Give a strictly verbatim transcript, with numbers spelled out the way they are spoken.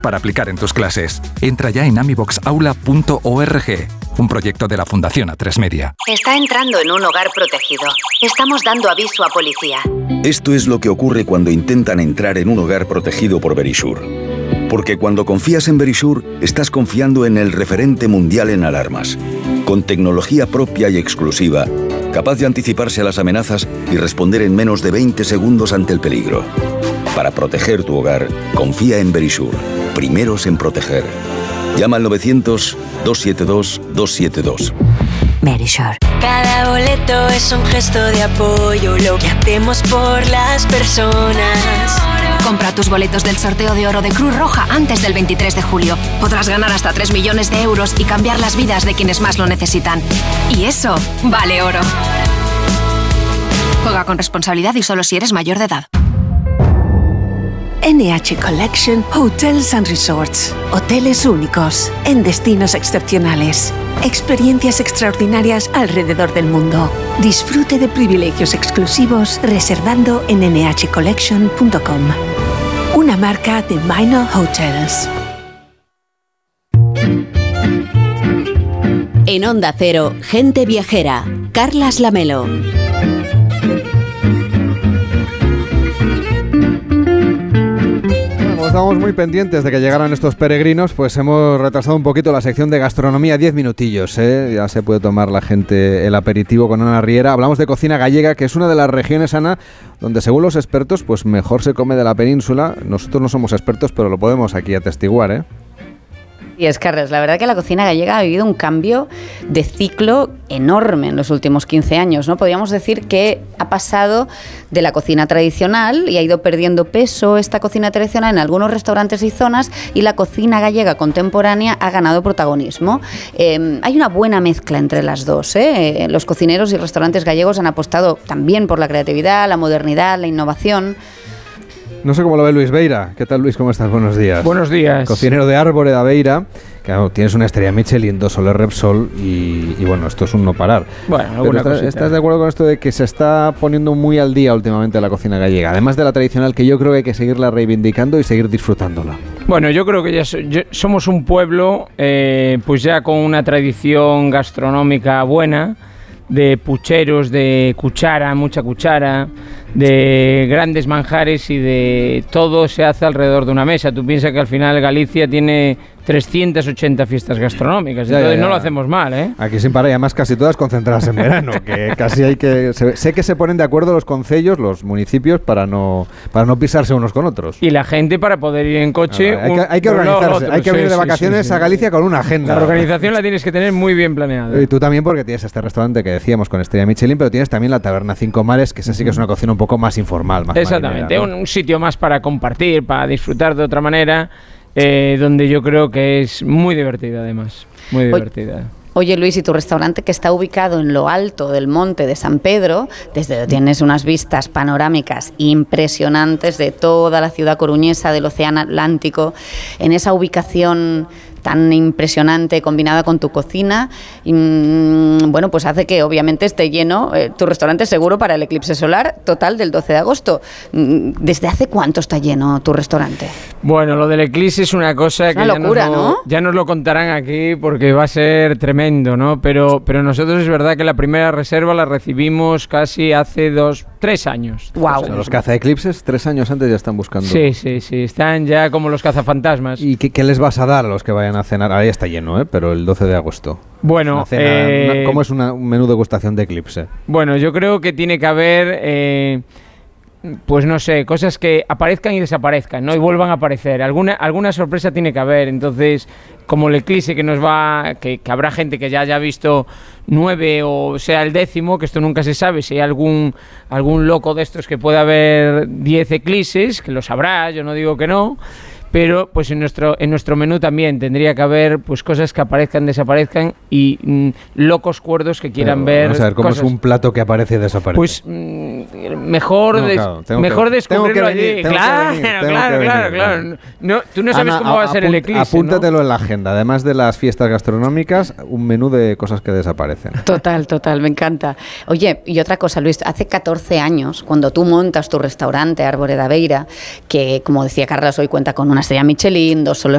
para aplicar en tus clases. Entra ya en amibox aula punto org, un proyecto de la Fundación A tres Media. Está entrando en un hogar protegido. Estamos dando aviso a policía. Esto es lo que ocurre cuando intentan entrar en un hogar protegido por Verisure. Porque cuando confías en Verisure, estás confiando en el referente mundial en alarmas. Con tecnología propia y exclusiva, capaz de anticiparse a las amenazas y responder en menos de veinte segundos ante el peligro. Para proteger tu hogar, confía en Verisure. Primeros en proteger. Llama al novecientos, doscientos setenta y dos, doscientos setenta y dos. Verisure. Cada boleto es un gesto de apoyo, lo que hacemos por las personas. Compra tus boletos del sorteo de oro de Cruz Roja antes del veintitrés de julio. Podrás ganar hasta tres millones de euros y cambiar las vidas de quienes más lo necesitan. Y eso vale oro. Juega con responsabilidad y solo si eres mayor de edad. N H Collection Hotels and Resorts. Hoteles únicos, en destinos excepcionales. Experiencias extraordinarias alrededor del mundo. Disfrute de privilegios exclusivos reservando en ene hache collection punto com. Una marca de Minor Hotels. En Onda Cero, Gente Viajera, Carlas Lamelo. Estábamos muy pendientes de que llegaran estos peregrinos, pues hemos retrasado un poquito la sección de gastronomía, diez minutillos, ¿eh? Ya se puede tomar la gente el aperitivo con Ana Riera. Hablamos de cocina gallega, que es una de las regiones, Ana, donde según los expertos, pues mejor se come de la península. Nosotros no somos expertos, pero lo podemos aquí atestiguar, ¿eh? Y es, Carles, la verdad que la cocina gallega ha vivido un cambio de ciclo enorme en los últimos quince años, ¿no? Podríamos decir que ha pasado de la cocina tradicional y ha ido perdiendo peso esta cocina tradicional en algunos restaurantes y zonas, y la cocina gallega contemporánea ha ganado protagonismo. Eh, hay una buena mezcla entre las dos, ¿eh? Los cocineros y restaurantes gallegos han apostado también por la creatividad, la modernidad, la innovación. No sé cómo lo ve Luis Beira. ¿Qué tal, Luis? ¿Cómo estás? Buenos días. Buenos días. Cocinero de Árbore da Beira. Claro, tienes una estrella Michelin, dos Soler Repsol y, y bueno, esto es un no parar. Bueno, Pero estás, ¿estás de acuerdo con esto de que se está poniendo muy al día últimamente la cocina gallega? Además de la tradicional, que yo creo que hay que seguirla reivindicando y seguir disfrutándola. Bueno, yo creo que ya, so, ya somos un pueblo eh, pues ya con una tradición gastronómica buena, de pucheros, de cuchara, mucha cuchara, de grandes manjares, y de todo se hace alrededor de una mesa. Tú piensas que al final Galicia tiene trescientas ochenta fiestas gastronómicas, ya, entonces ya, ya. no lo hacemos mal, ¿eh? Aquí sin parar, y además casi todas concentradas en verano, que casi hay que... Se, sé que se ponen de acuerdo los concellos, los municipios, para no para no pisarse unos con otros. Y la gente para poder ir en coche... Ver, hay, que, hay que organizarse, hay que venir sí, de vacaciones sí, sí, sí. a Galicia con una agenda. La organización la tienes que tener muy bien planeada. Y tú también, porque tienes este restaurante que decíamos con estrella Michelin, pero tienes también la Taberna Cinco Mares, que esa sí que es una cocina un poco más informal, más Exactamente, marinera, ¿no? un, un sitio más para compartir, para disfrutar de otra manera, eh, donde yo creo que es muy divertida además, muy divertida. Oye, Luis, y tu restaurante, que está ubicado en lo alto del monte de San Pedro, desde donde tienes unas vistas panorámicas impresionantes de toda la ciudad coruñesa, del océano Atlántico, en esa ubicación tan impresionante combinada con tu cocina, y, mmm, bueno, pues hace que obviamente esté lleno eh, tu restaurante seguro para el eclipse solar total del doce de agosto. ¿Desde hace cuánto está lleno tu restaurante? Bueno, lo del eclipse es una cosa es que una locura, ya nos, lo, ¿no? ya nos lo contarán aquí porque va a ser tremendo, ¿no? Pero, pero nosotros es verdad que la primera reserva la recibimos casi hace dos, tres años. Wow. O sea, los cazaeclipses tres años antes ya están buscando. Sí, sí, sí, están ya como los cazafantasmas. ¿Y qué, qué les vas a dar a los que vayan a cenar? Ahora ya está lleno, ¿eh? Pero el doce de agosto. Bueno, una cena, eh, una, ¿cómo es una, un menú de degustación de eclipse? Bueno, yo creo que tiene que haber, eh, pues no sé, cosas que aparezcan y desaparezcan, ¿no? Y vuelvan a aparecer. Alguna, alguna sorpresa tiene que haber. Entonces, como el eclipse que nos va, que, que habrá gente que ya haya visto nueve o sea el décimo, que esto nunca se sabe, si hay algún, algún loco de estos que pueda haber diez eclipses, que lo sabrá, yo no digo que no. Pero pues en nuestro en nuestro menú también tendría que haber pues cosas que aparezcan, desaparezcan y mm, locos cuerdos que quieran Pero, ver. Vamos a ver, ¿cómo cosas. es un plato que aparece y desaparece? Pues mm, mejor no, des, claro, mejor que, descubrirlo venir, allí. Claro, venir, claro, claro, venir, claro, claro. No, tú no sabes Ana, cómo va a ser el eclipse, apúntatelo ¿no? en la agenda. Además de las fiestas gastronómicas, un menú de cosas que desaparecen. Total, total, me encanta. Oye, y otra cosa, Luis, hace catorce años, cuando tú montas tu restaurante Árbore da Beira, que como decía Carlos, hoy cuenta con una estrella Michelin, dos Soler